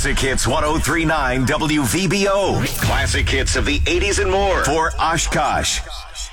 Classic Hits 1039 WVBO. Classic hits of the 80s and more for Oshkosh.